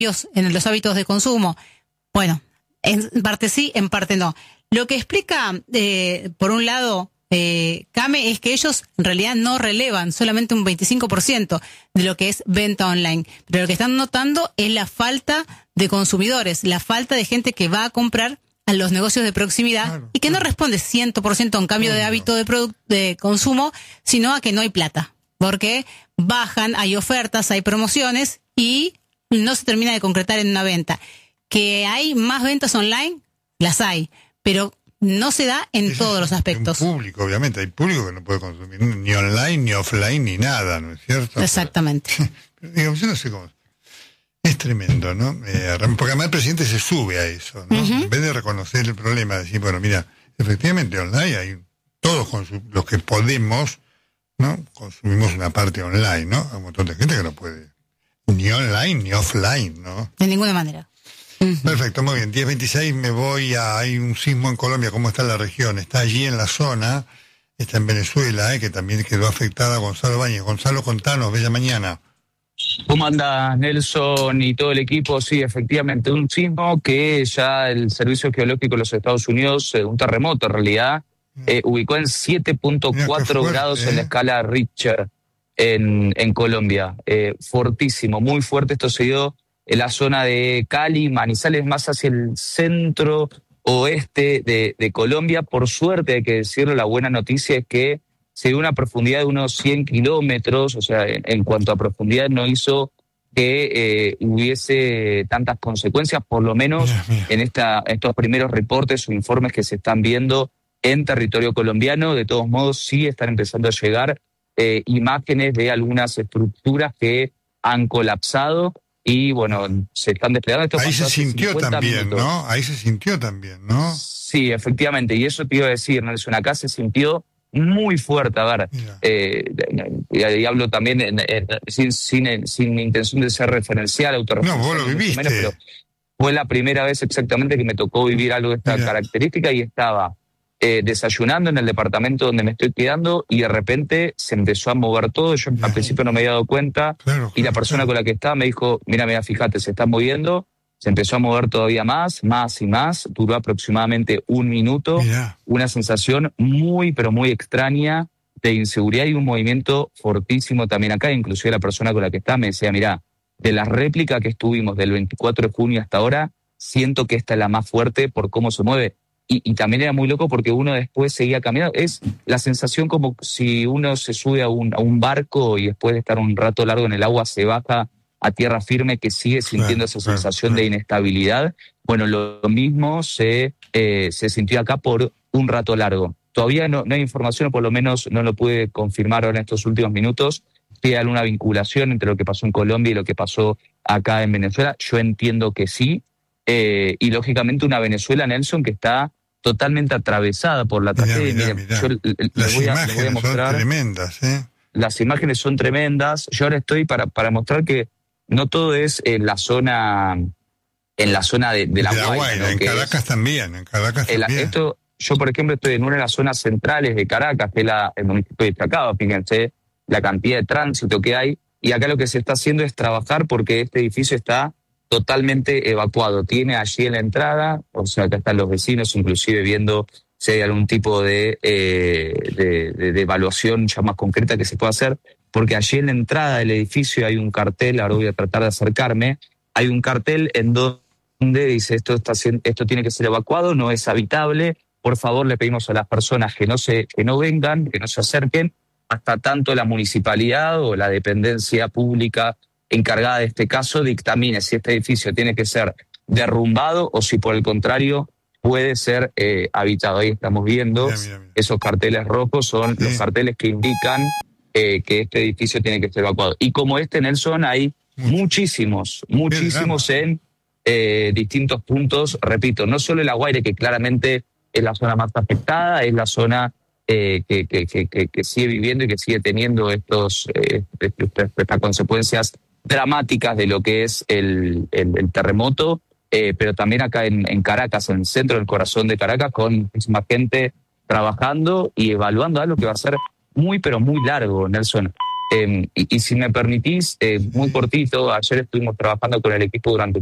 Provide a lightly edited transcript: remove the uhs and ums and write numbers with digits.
en los hábitos de consumo. Bueno, en parte sí, en parte no. Lo que explica, por un lado, Came, es que ellos en realidad no relevan solamente un 25% de lo que es venta online. Pero lo que están notando es la falta de consumidores, la falta de gente que va a comprar a los negocios de proximidad, claro, y que no responde 100% a un cambio de hábito de consumo, sino a que no hay plata. Porque bajan, hay ofertas, hay promociones y no se termina de concretar en una venta. Que hay más ventas online, las hay, pero no se da en todos los aspectos. Un público, obviamente, hay público que no puede consumir ni online, ni offline, ni nada, ¿no es cierto? Exactamente. Pero, digo, yo no sé cómo. Es tremendo, ¿no? Porque además el presidente se sube a eso, ¿no? En vez de reconocer el problema, decir, bueno, mira, efectivamente online hay todos los que podemos, ¿no? Consumimos una parte online, ¿no? Hay un montón de gente que no puede ni online ni offline, ¿no? De ninguna manera. Perfecto, muy bien. 10:26 me voy hay un sismo en Colombia. ¿Cómo está la región? Está allí en la zona, está en Venezuela, que también quedó afectada. Gonzalo Báñez. Gonzalo, contanos, bella mañana. ¿Cómo anda Nelson y todo el equipo? Sí, efectivamente, un sismo que ya el Servicio Geológico de los Estados Unidos, un terremoto en realidad, ubicó en 7.4 grados en la escala Richter en Colombia. Fortísimo, muy fuerte. Esto se dio en la zona de Cali, Manizales, más hacia el centro oeste de Colombia. Por suerte, hay que decirlo, la buena noticia es que se dio una profundidad de unos 100 kilómetros, o sea, en cuanto a profundidad no hizo que hubiese tantas consecuencias, por lo menos en estos primeros reportes o informes que se están viendo en territorio colombiano. De todos modos, sí están empezando a llegar imágenes de algunas estructuras que han colapsado y, bueno, se están desplegando. Ahí se sintió también, ¿no? Ahí se sintió también, ¿no? Sí, efectivamente, y eso te iba a decir, Nelson, acá se sintió muy fuerte. A ver, y hablo también sin intención de ser referencial, autorreferencial. No, vos lo viviste. Pero fue la primera vez exactamente que me tocó vivir algo de esta característica, y estaba desayunando en el departamento donde me estoy quedando y de repente se empezó a mover todo. Yo al principio no me había dado cuenta, y la persona con la que estaba me dijo, mira, fíjate, se está moviendo. Se empezó a mover todavía más y más, duró aproximadamente 1 minuto. Una sensación muy, pero muy extraña de inseguridad y un movimiento fortísimo también acá. Inclusive la persona con la que está me decía, mira, de la réplica que estuvimos del 24 de junio hasta ahora, siento que esta es la más fuerte por cómo se mueve. Y también era muy loco porque uno después seguía caminando. Es la sensación como si uno se sube a un barco y después de estar un rato largo en el agua se baja a tierra firme, que sigue sintiendo esa sensación de inestabilidad. Bueno, lo mismo se sintió acá por un rato largo. Todavía no hay información, o por lo menos no lo pude confirmar ahora en estos últimos minutos, si hay alguna vinculación entre lo que pasó en Colombia y lo que pasó acá en Venezuela. Yo entiendo que sí, y lógicamente una Venezuela, Nelson, que está totalmente atravesada por la tragedia. Yo les voy a mostrar. Son tremendas, ¿eh? Las imágenes son tremendas. Yo ahora estoy para mostrar que no todo es en la zona de La Guaira, ¿no? En Caracas también, Yo, por ejemplo, estoy en una de las zonas centrales de Caracas, que es el municipio de Chacao. Fíjense la cantidad de tránsito que hay, y acá lo que se está haciendo es trabajar porque este edificio está totalmente evacuado. Tiene allí en la entrada, o sea, acá están los vecinos, inclusive viendo si hay algún tipo de evaluación ya más concreta que se pueda hacer, porque allí en la entrada del edificio hay un cartel. Ahora voy a tratar de acercarme. Hay un cartel en donde dice esto tiene que ser evacuado, no es habitable. Por favor, le pedimos a las personas que no vengan, que no se acerquen, hasta tanto la municipalidad o la dependencia pública encargada de este caso dictamine si este edificio tiene que ser derrumbado o si por el contrario puede ser habitado. Ahí estamos viendo esos carteles rojos, son los carteles que indican que este edificio tiene que ser evacuado. Y como Nelson, hay muchísimos en distintos puntos. Repito, no solo La Guaira, que claramente es la zona más afectada, es la zona que sigue viviendo y que sigue teniendo estas consecuencias dramáticas de lo que es el terremoto, pero también acá en Caracas, en el centro del corazón de Caracas, con muchísima gente trabajando y evaluando algo que va a ser muy, pero muy largo, Nelson. Y si me permitís, muy cortito, ayer estuvimos trabajando con el equipo durante